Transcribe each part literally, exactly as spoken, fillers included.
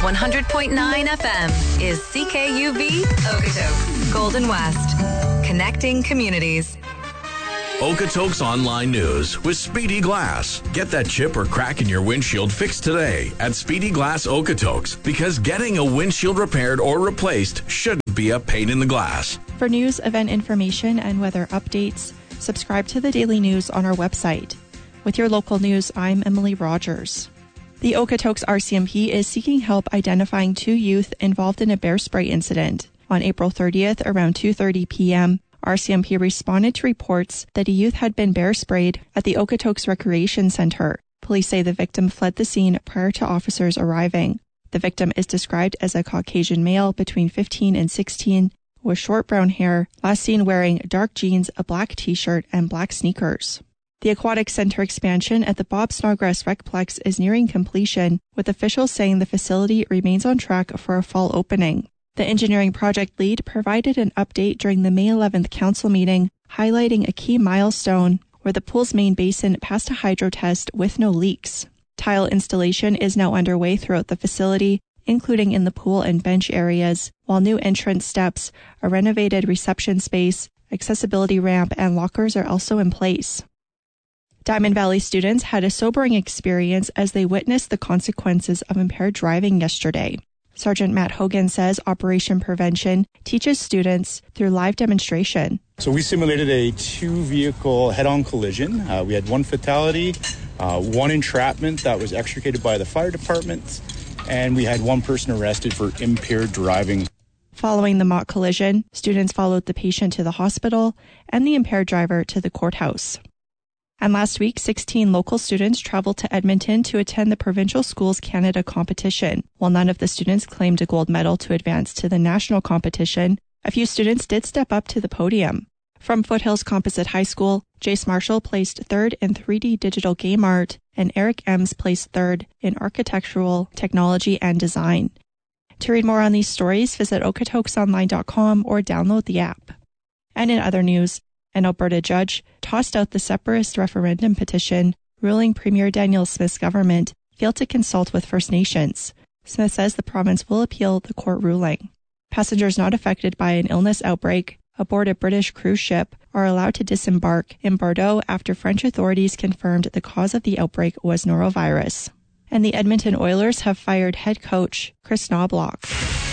Eagle one hundred point nine F M is C K U V Okotoks, Golden West. Connecting communities. Okotoks Online News with Speedy Glass. Get that chip or crack in your windshield fixed today at Speedy Glass Okotoks, because getting a windshield repaired or replaced shouldn't be a pain in the glass. For news, event information, and weather updates, subscribe to the Daily News on our website. With your local news, I'm Emily Rogers. The Okotoks R C M P is seeking help identifying two youth involved in a bear spray incident. On April thirtieth, around two thirty p.m., R C M P responded to reports that a youth had been bear sprayed at the Okotoks Recreation Center. Police say the victim fled the scene prior to officers arriving. The victim is described as a Caucasian male between fifteen and sixteen with short brown hair, last seen wearing dark jeans, a black t-shirt, and black sneakers. The Aquatic Center expansion at the Bob Snodgrass Recplex is nearing completion, with officials saying the facility remains on track for a fall opening. The engineering project lead provided an update during the May eleventh council meeting, highlighting a key milestone where the pool's main basin passed a hydro test with no leaks. Tile installation is now underway throughout the facility, including in the pool and bench areas, while new entrance steps, a renovated reception space, accessibility ramp, and lockers are also in place. Diamond Valley students had a sobering experience as they witnessed the consequences of impaired driving yesterday. Sergeant Matt Hogan says Operation Prevention teaches students through live demonstration. So we simulated a two-vehicle head-on collision. Uh, we had one fatality, uh, one entrapment that was extricated by the fire department, and we had one person arrested for impaired driving. Following the mock collision, students followed the patient to the hospital and the impaired driver to the courthouse. And last week, sixteen local students traveled to Edmonton to attend the Provincial Schools Canada competition. While none of the students claimed a gold medal to advance to the national competition, a few students did step up to the podium. From Foothills Composite High School, Jace Marshall placed third in three D digital game art, and Eric Ems placed third in architectural technology and design. To read more on these stories, visit okotoks online dot com or download the app. And in other news, an Alberta judge tossed out the separatist referendum petition, ruling Premier Danielle Smith's government failed to consult with First Nations. Smith says the province will appeal the court ruling. Passengers not affected by an illness outbreak aboard a British cruise ship are allowed to disembark in Bordeaux after French authorities confirmed the cause of the outbreak was norovirus. And the Edmonton Oilers have fired head coach Chris Knobloch.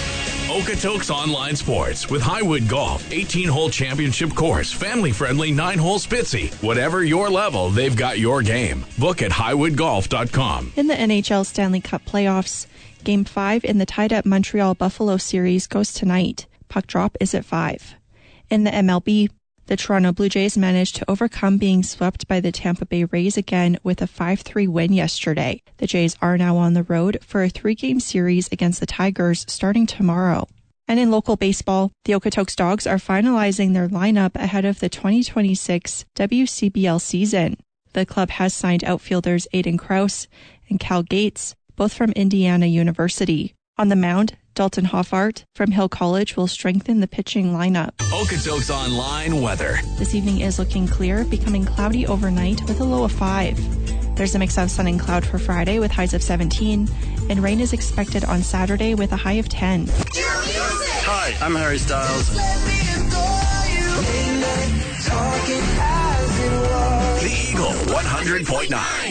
Okotoks Online Sports with Highwood Golf, eighteen-hole championship course, family-friendly nine-hole Spitzy. Whatever your level, they've got your game. Book at highwood golf dot com. In the N H L Stanley Cup playoffs, Game five in the tied-up Montreal-Buffalo series goes tonight. Puck drop is at five. In the M L B, the Toronto Blue Jays managed to overcome being swept by the Tampa Bay Rays again with a five three win yesterday. The Jays are now on the road for a three-game series against the Tigers starting tomorrow. And in local baseball, the Okotoks Dogs are finalizing their lineup ahead of the twenty twenty-six W C B L season. The club has signed outfielders Aiden Krause and Cal Gates, both from Indiana University. On the mound, Dalton Hoffart from Hill College will strengthen the pitching lineup. Okotoks Online weather. This evening is looking clear, becoming cloudy overnight with a low of five. There's a mix of sun and cloud for Friday with highs of seventeen, and rain is expected on Saturday with a high of ten. Hi, I'm Harry Styles. The Eagle one hundred point nine.